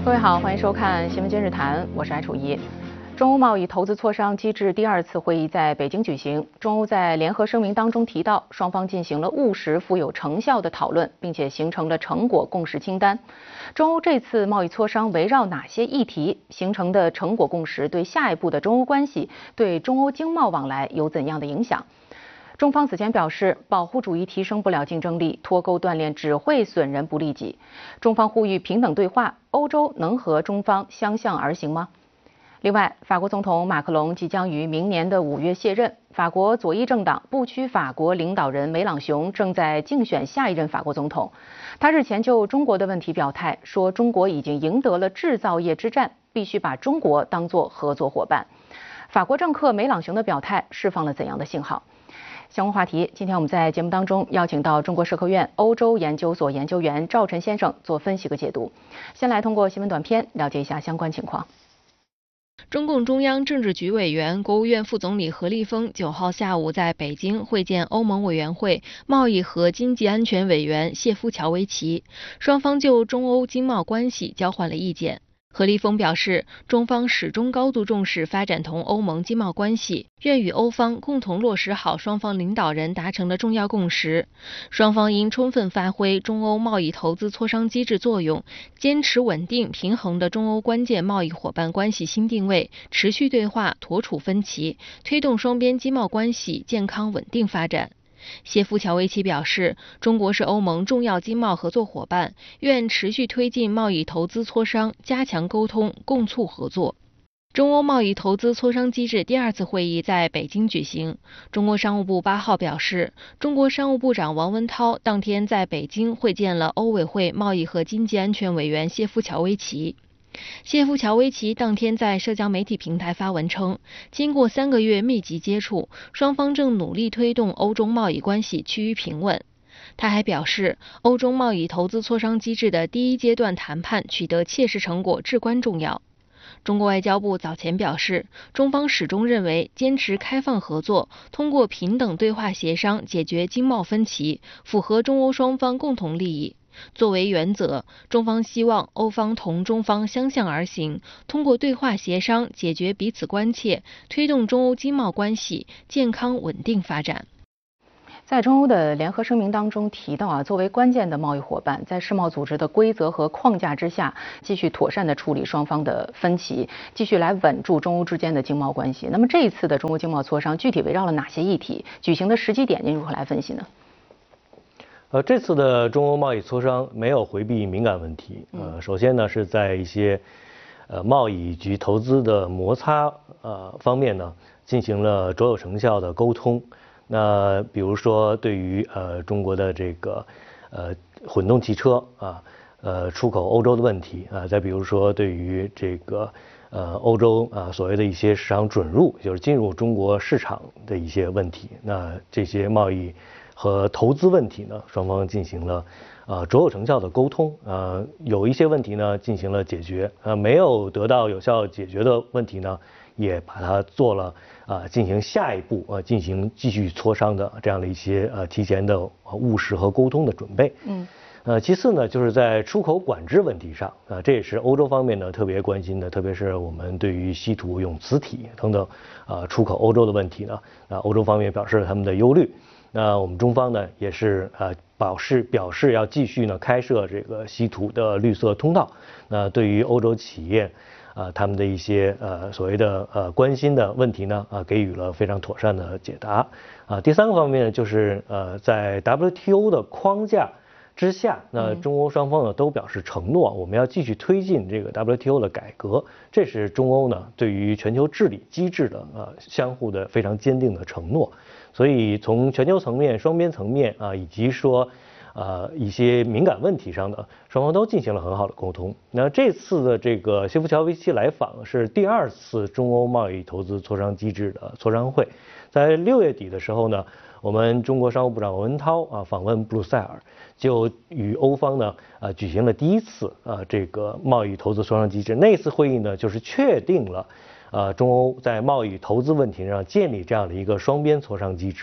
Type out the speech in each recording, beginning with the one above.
各位好，欢迎收看《新闻今日谈》，我是艾楚一。中欧贸易投资磋商机制第2次会议在北京举行。中欧在联合声明当中提到，双方进行了务实、富有成效的讨论，并且形成了成果共识清单。中欧这次贸易磋商围绕哪些议题形成的成果共识，对下一步的中欧关系、对中欧经贸往来有怎样的影响？中方此前表示，保护主义提升不了竞争力，脱钩断链只会损人不利己。中方呼吁平等对话，欧洲能和中方相向而行吗？另外，法国总统马克龙即将于明年的5月卸任。法国左翼政党不屈法国领导人梅朗雄正在竞选下一任法国总统。他日前就中国的问题表态，说中国已经赢得了制造业之战，必须把中国当作合作伙伴。法国政客梅朗雄的表态释放了怎样的信号？相关话题，今天我们在节目当中邀请到中国社科院欧洲研究所研究员赵晨先生做分析和解读。先来通过新闻短片了解一下相关情况。 中共中央政治局委员、国务院副总理何立峰9号下午在北京会见欧盟委员会贸易和经济安全委员谢夫乔维奇，双方就中欧经贸关系交换了意见。何立峰表示，中方始终高度重视发展同欧盟经贸关系，愿与欧方共同落实好双方领导人达成的重要共识。双方应充分发挥中欧贸易投资磋商机制作用，坚持稳定平衡的中欧关键贸易伙伴关系新定位，持续对话，妥处分歧，推动双边经贸关系健康稳定发展。谢夫乔维奇表示，中国是欧盟重要经贸合作伙伴，愿持续推进贸易投资磋商，加强沟通，共促合作。中欧贸易投资磋商机制第2次会议在北京举行。中国商务部8号表示，中国商务部长王文涛当天在北京会见了欧委会贸易和经济安全委员谢夫乔维奇。谢夫乔维奇当天在社交媒体平台发文称，经过3个月密集接触，双方正努力推动欧中贸易关系趋于平稳。他还表示，欧中贸易投资磋商机制的第1阶段谈判取得切实成果至关重要。中国外交部早前表示，中方始终认为坚持开放合作，通过平等对话协商解决经贸分歧，符合中欧双方共同利益。作为原则，中方希望欧方同中方相向而行，通过对话协商解决彼此关切，推动中欧经贸关系健康稳定发展。 在中欧的联合声明当中提到作为关键的贸易伙伴，在世贸组织的规则和框架之下，继续妥善地处理双方的分歧，继续来稳住中欧之间的经贸关系。那么这一次的中欧经贸磋商具体围绕了哪些议题？举行的时机点您如何来分析呢？ 这次的中欧贸易磋商没有回避敏感问题。首先呢是在一些贸易及投资的摩擦方面呢进行了卓有成效的沟通。那比如说对于中国的这个混动汽车出口欧洲的问题再比如说对于这个欧洲所谓的一些市场准入，就是进入中国市场的一些问题，那这些贸易和投资问题呢，双方进行了卓有成效的沟通，有一些问题呢进行了解决，没有得到有效解决的问题呢，也把它做了进行下一步进行继续磋商的这样的一些提前的务实和沟通的准备。其次呢，就是在出口管制问题上这也是欧洲方面呢特别关心的，特别是我们对于稀土永磁体等等出口欧洲的问题呢，欧洲方面表示了他们的忧虑。那我们中方呢也是表示要继续呢开设这个稀土的绿色通道。那对于欧洲企业他们的一些所谓的关心的问题呢给予了非常妥善的解答。第3个方面呢就是在 WTO 的框架之下，那中欧双方呢都表示承诺，我们要继续推进这个 WTO 的改革，这是中欧呢对于全球治理机制的相互的非常坚定的承诺。所以从全球层面、双边层面以及说一些敏感问题上的，双方都进行了很好的沟通。那这次的这个谢夫乔维奇来访是第2次中欧贸易投资磋商机制的磋商会，在6月底的时候呢，我们中国商务部长王文涛访问布鲁塞尔，就与欧方呢举行了第1次这个贸易投资磋商机制。那次会议呢就是确定了中欧在贸易投资问题上建立这样的一个双边磋商机制。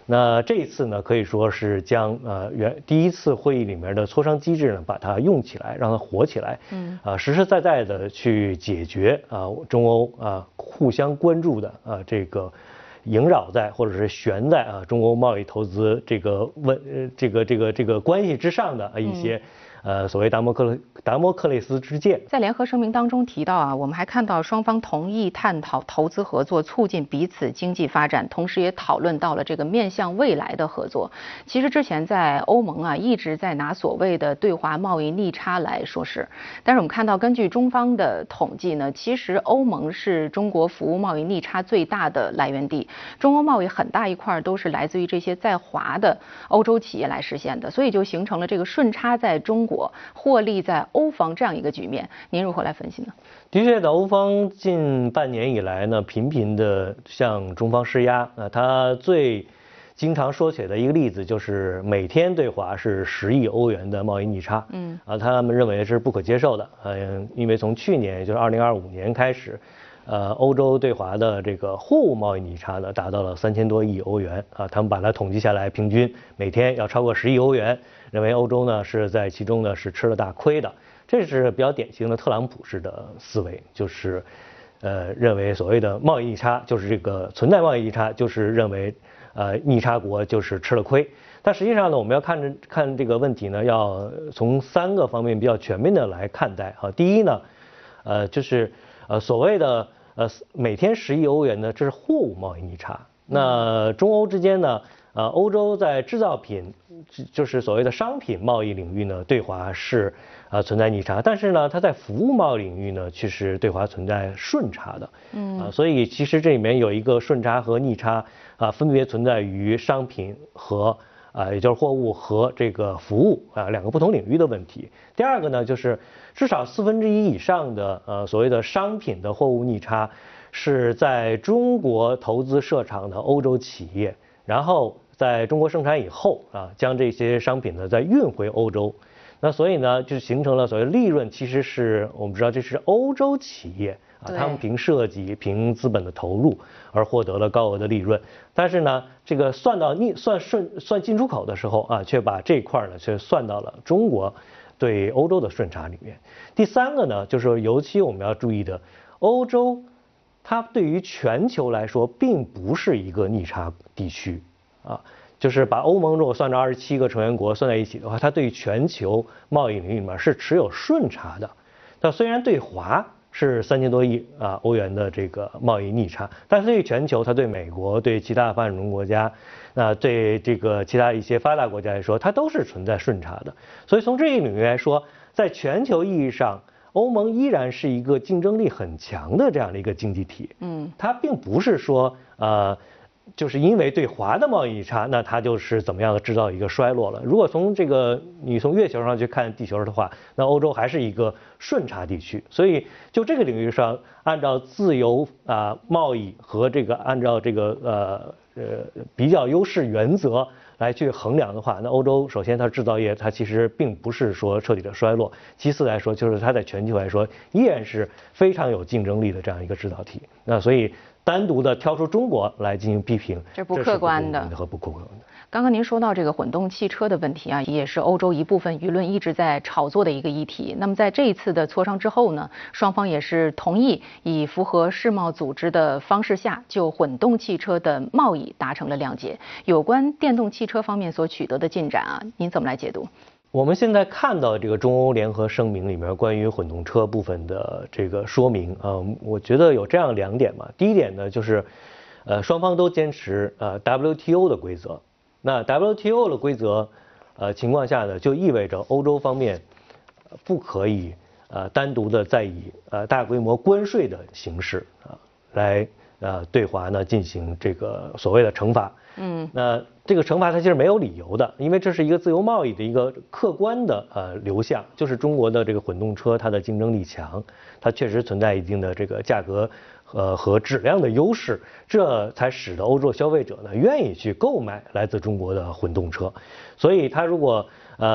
那这一次呢，可以说是将第一次会议里面的磋商机制呢，把它用起来，让它活起来，实实在在的去解决中欧互相关注的这个萦绕在或者是悬在中欧贸易投资这个关系之上的一些所谓达摩克雷斯之剑。 在联合声明当中提到我们还看到双方同意探讨投资合作，促进彼此经济发展，同时也讨论到了这个面向未来的合作。其实之前在欧盟一直在拿所谓的对华贸易逆差来说事，但是我们看到根据中方的统计呢，其实欧盟是中国服务贸易逆差最大的来源地，中欧贸易很大一块都是来自于这些在华的欧洲企业来实现的，所以就形成了这个顺差在中国，获利在欧方这样一个局面。您如何来分析呢？ 的确的，欧方近半年以来呢，频频的向中方施压。他最经常说起的一个例子就是每天对华是10亿欧元的贸易逆差。他们认为是不可接受的。因为从去年，也就是2025年开始，欧洲对华的这个货物贸易逆差呢，达到了3000多亿欧元他们把它统计下来，平均每天要超过10亿欧元，认为欧洲呢是在其中呢是吃了大亏的。这是比较典型的特朗普式的思维，就是认为所谓的贸易逆差就是这个存在贸易逆差，就是认为逆差国就是吃了亏。但实际上呢，我们要看这个问题呢，要从3个方面比较全面的来看待第一呢，就是所谓的每天10亿欧元呢，这是货物贸易逆差。那中欧之间呢，欧洲在制造品，就是所谓的商品贸易领域呢，对华是存在逆差，但是呢，它在服务贸易领域呢，却是对华存在顺差的。所以其实这里面有一个顺差和逆差分别存在于商品和也就是货物和这个服务2个不同领域的问题。第二个呢，就是至少1/4以上的所谓的商品的货物逆差是在中国投资设厂的欧洲企业，然后在中国生产以后将这些商品呢再运回欧洲。那所以呢，就形成了所谓利润，其实是我们知道这是欧洲企业他们凭设计、凭资本的投入而获得了高额的利润。但是呢，这个算进出口的时候却把这块呢却算到了中国对欧洲的顺差里面。第3个呢，就是尤其我们要注意的，欧洲它对于全球来说并不是一个逆差地区就是把欧盟如果算着27个成员国算在一起的话，它对全球贸易领域里面是持有顺差的。它虽然对华是3000多亿欧元的这个贸易逆差，但是对于全球，它对美国、对其他发展中国家，对这个其他一些发达国家来说，它都是存在顺差的。所以从这一领域来说，在全球意义上，欧盟依然是一个竞争力很强的这样的一个经济体。它并不是说就是因为对华的贸易逆差，那它就是怎么样的制造一个衰落了。如果从你从月球上去看地球的话，那欧洲还是一个顺差地区。所以就这个领域上，按照自由贸易和按照比较优势原则来去衡量的话，那欧洲首先它制造业它其实并不是说彻底的衰落，其次来说就是它在全球来说依然是非常有竞争力的这样一个制造体。那所以单独的挑出中国来进行批评， 这不客观的和不客观的。 刚刚您说到这个混动汽车的问题也是欧洲一部分舆论一直在炒作的一个议题。那么在这一次的磋商之后呢，双方也是同意以符合世贸组织的方式下，就混动汽车的贸易达成了谅解。有关电动汽车方面所取得的进展您怎么来解读？ 我们现在看到这个中欧联合声明里面关于混动车部分的这个说明我觉得有这样2点吧。第一点呢，就是双方都坚持WTO 的规则。那 WTO 的规则情况下呢，就意味着欧洲方面不可以单独的再以大规模关税的形式来对华呢进行这个所谓的惩罚。那这个惩罚它其实没有理由的，因为这是一个自由贸易的一个客观的流向，就是中国的这个混动车它的竞争力强，它确实存在一定的这个价格和质量的优势，这才使得欧洲消费者呢愿意去购买来自中国的混动车。所以它如果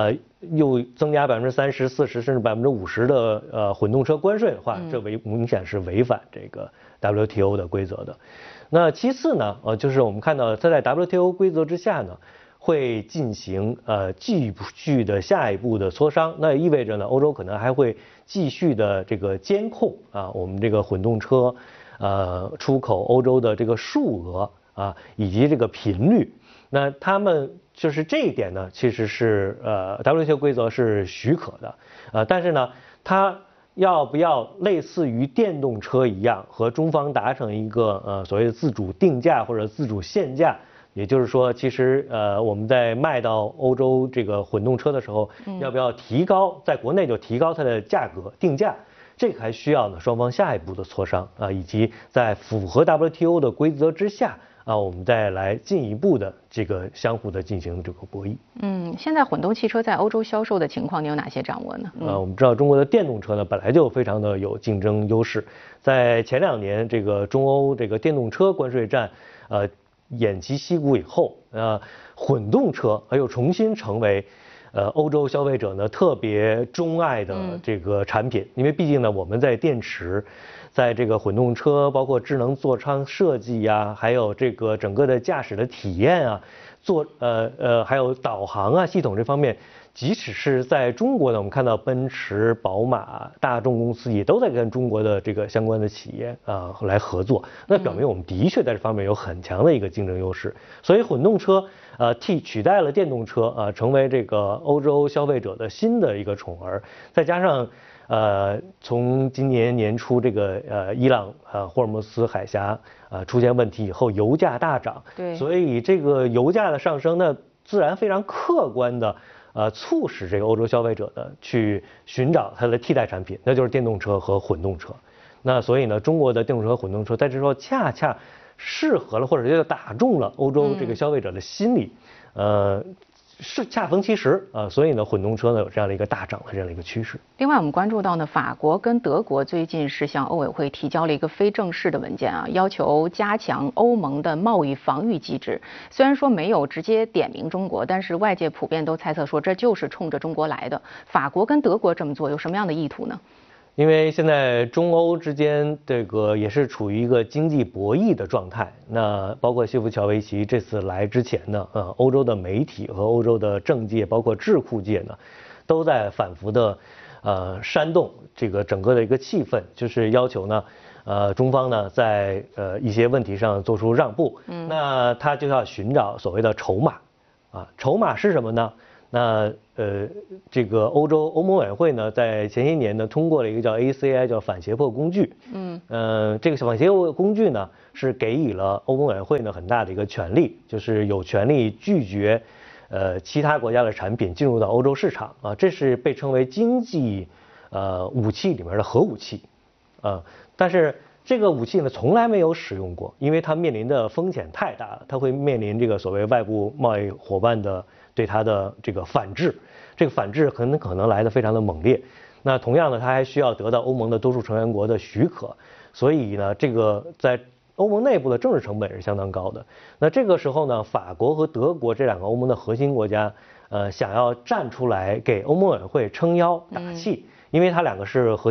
又增加30%、40%甚至50%的混动车关税的话，这明显是违反这个 WTO 的规则的。那其次呢，就是我们看到它在 WTO 规则之下呢，会进行继续的下一步的磋商，那意味着呢，欧洲可能还会继续的这个监控我们这个混动车出口欧洲的这个数额以及这个频率。那他们就是这一点呢，其实是WTO 规则是许可的，但是呢，它要不要类似于电动车一样，和中方达成一个所谓的自主定价或者自主限价？也就是说，其实我们在卖到欧洲这个混动车的时候，要不要提高，在国内就提高它的价格定价？这个还需要呢双方下一步的磋商以及在符合 WTO 的规则之下我们再来进一步的这个相互的进行这个博弈。 现在混动汽车在欧洲销售的情况，你有哪些掌握呢？ 我们知道中国的电动车呢本来就非常的有竞争优势，在前2年这个中欧这个电动车关税战偃旗息鼓以后，混动车又重新成为欧洲消费者呢特别钟爱的这个产品，因为毕竟呢我们在电池，在这个混动车包括智能座舱设计还有这个整个的驾驶的体验还有导航系统这方面，即使是在中国呢，我们看到奔驰、宝马、大众公司也都在跟中国的这个相关的企业来合作，那表明我们的确在这方面有很强的一个竞争优势。所以混动车取代了电动车成为这个欧洲消费者的新的一个宠儿。再加上从今年年初这个伊朗霍尔木兹海峡出现问题以后，油价大涨， 对， 所以这个油价的上升呢，自然非常客观的促使这个欧洲消费者呢去寻找它的替代产品，那就是电动车和混动车。那所以呢，中国的电动车和混动车在这时候恰恰适合了，或者就打中了欧洲这个消费者的心理，是恰逢其时所以呢，混动车呢有这样的一个大涨的这样的一个趋势。 另外，我们关注到呢，法国跟德国最近是向欧委会提交了一个非正式的文件要求加强欧盟的贸易防御机制。虽然说没有直接点名中国，但是外界普遍都猜测说这就是冲着中国来的。法国跟德国这么做有什么样的意图呢？ 因为现在中欧之间这个也是处于一个经济博弈的状态，那包括谢夫乔维奇这次来之前呢，欧洲的媒体和欧洲的政界，包括智库界呢，都在反复的煽动这个整个的一个气氛，就是要求呢，中方呢在一些问题上做出让步，那他就要寻找所谓的筹码，筹码是什么呢？那这个欧盟委员会呢，在前些年呢通过了一个叫 ACI 叫反胁迫工具，这个反胁迫工具呢是给予了欧盟委员会呢很大的一个权利，就是有权利拒绝其他国家的产品进入到欧洲市场这是被称为经济武器里面的核武器但是这个武器呢从来没有使用过，因为它面临的风险太大了，它会面临这个所谓外部贸易伙伴的对它的这个反制，这个反制可能来得非常的猛烈。那同样呢，它还需要得到欧盟的多数成员国的许可，所以呢，这个在欧盟内部的政治成本是相当高的。那这个时候呢，法国和德国这2个欧盟的核心国家，想要站出来给欧盟委员会撑腰打气，因为它2个是核心